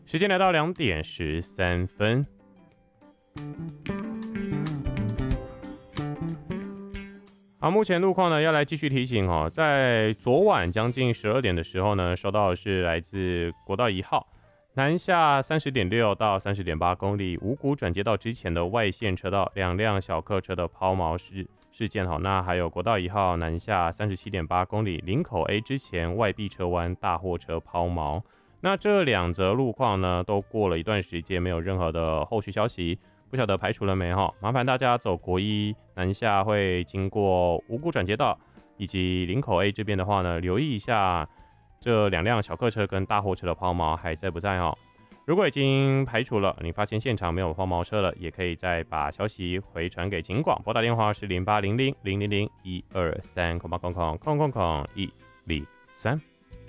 时间来到2:13。好，目前路况呢要来继续提醒哦，在昨晚将近12点的时候呢，收到的是来自国道1号南下30.6到30.8公里五股转接道之前的外线车道2辆小客车的抛锚事件。好，那还有国道1号南下37.8公里林口 A 之前外壁车弯大货车抛锚。那这2则路况呢，都过了一段时间，没有任何的后续消息。不晓得排除了没哈？麻烦大家走国一南下会经过五股转接道以及林口 A 这边的话呢，留意一下这2辆小客车跟大货车的抛锚还在不在哦？如果已经排除了，你发现现场没有抛锚车了，也可以再把消息回传给警广，拨打电话是0800-000-123，0800-123。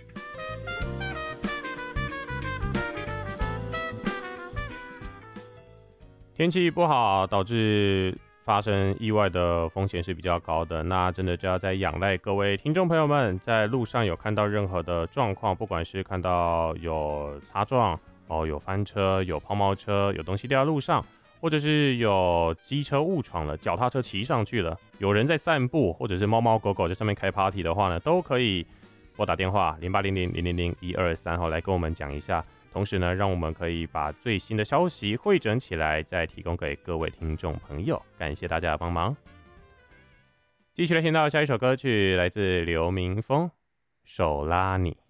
天气不好导致发生意外的风险是比较高的，那真的就要再仰赖各位听众朋友们，在路上有看到任何的状况，不管是看到有擦撞有翻车、有抛锚车、有东西掉在路上，或者是有机车误闯了、脚踏车骑上去了，有人在散步，或者是猫猫狗狗在上面开 party 的话呢，都可以拨打电话0800-000-123来跟我们讲一下。同时呢，让我们可以把最新的消息汇整起来，再提供给各位听众朋友。感谢大家的帮忙。继续来听到下一首歌曲，来自刘明峰，手拉你。